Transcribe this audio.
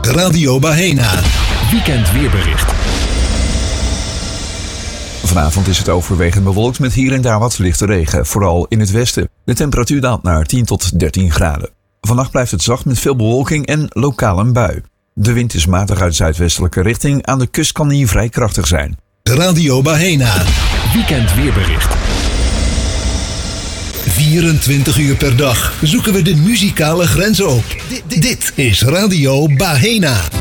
Radio Bahena. Weekend weerbericht. Vanavond is het overwegend bewolkt met hier en daar wat lichte regen, vooral in het westen. De temperatuur daalt naar 10 tot 13 graden. Vannacht blijft het zacht met veel bewolking en lokaal een bui. De wind is matig uit zuidwestelijke richting, aan de kust kan die vrij krachtig zijn. Radio Bahena. Weekend weerbericht. 24 uur per dag zoeken we de muzikale grenzen op. Dit is Radio Bahena.